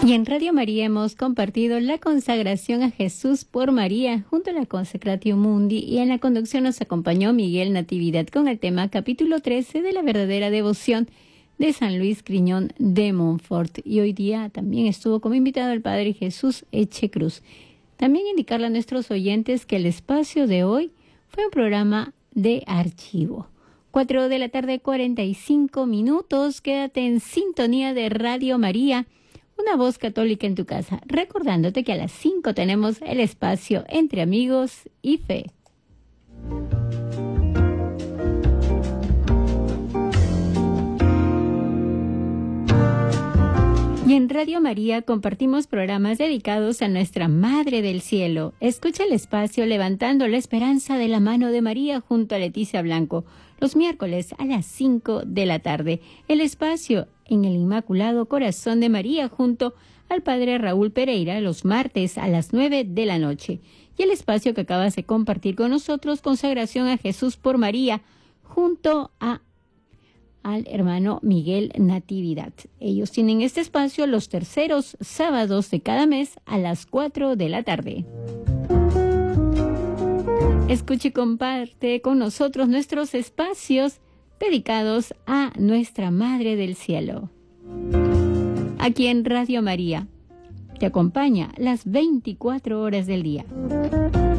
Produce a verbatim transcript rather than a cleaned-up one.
Y en Radio María hemos compartido la consagración a Jesús por María junto a la Consecratio Mundi, y en la conducción nos acompañó Miguel Natividad con el tema capítulo trece de la verdadera devoción de San Luis Griñón de Montfort. Y hoy día también estuvo como invitado el Padre Jesús Echecruz. También indicarle a nuestros oyentes que el espacio de hoy fue un programa de archivo. Cuatro de la tarde, cuarenta y cinco minutos. Quédate en sintonía de Radio María, una voz católica en tu casa. Recordándote que a las cinco tenemos el espacio Entre Amigos y Fe. Y en Radio María compartimos programas dedicados a nuestra Madre del Cielo. Escucha el espacio Levantando la Esperanza de la mano de María junto a Leticia Blanco, los miércoles a las cinco de la tarde. El espacio en el Inmaculado Corazón de María junto al Padre Raúl Pereira, los martes a las nueve de la noche. Y el espacio que acabas de compartir con nosotros, Consagración a Jesús por María, junto a al hermano Miguel Natividad. Ellos tienen este espacio los terceros sábados de cada mes a las cuatro de la tarde. Escuche y comparte con nosotros nuestros espacios dedicados a nuestra Madre del Cielo. Aquí en Radio María te acompaña las veinticuatro horas del día.